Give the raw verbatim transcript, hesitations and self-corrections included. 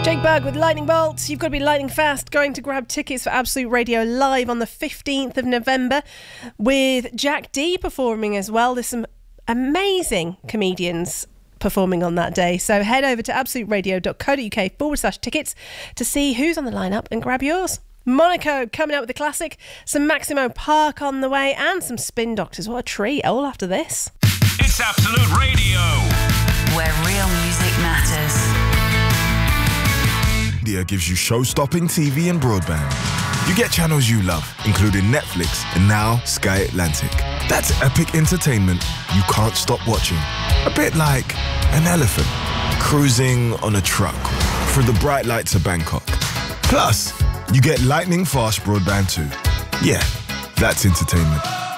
Jake Berg with Lightning Bolts. You've got to be lightning fast going to grab tickets for Absolute Radio Live on the fifteenth of November with Jack D performing as well. There's some amazing comedians performing on that day. So head over to absoluteradio.co.uk forward slash tickets to see who's on the lineup and grab yours. Monaco coming out with a classic, some Maximo Park on the way and some Spin Doctors. What a treat, all after this. It's Absolute Radio, where real music matters. Media gives you show-stopping T V and broadband. You get channels you love, including Netflix and now Sky Atlantic. That's epic entertainment you can't stop watching. A bit like an elephant cruising on a truck through the bright lights of Bangkok. Plus, you get lightning fast broadband too. Yeah, that's entertainment.